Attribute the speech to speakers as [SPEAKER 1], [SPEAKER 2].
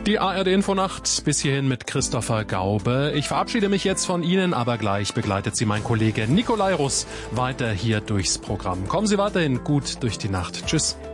[SPEAKER 1] Die ARD-Infonacht bis hierhin mit Christopher Gaube. Ich verabschiede mich jetzt von Ihnen, aber gleich begleitet Sie mein Kollege Nikolai Russ weiter hier durchs Programm. Kommen Sie weiterhin gut durch die Nacht. Tschüss.